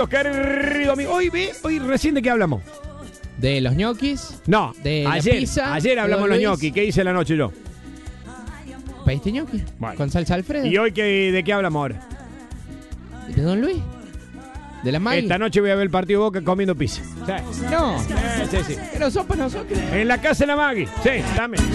Querido amigo, hoy recién de qué hablamos. ¿De los ñoquis? No, ¿De la ayer, pizza? ayer hablamos de ¿De los Don Luis? ñoquis. ¿Qué hice la noche yo? ¿Pediste ñoquis? Bueno. ¿Con salsa Alfredo? ¿Y hoy de qué hablamos ahora? ¿De Don Luis? ¿De la Maggie? Esta noche voy a ver el partido de Boca comiendo pizza. Sí. No. Sí. Pero son para nosotros. En la casa de la Maggie. Sí, también.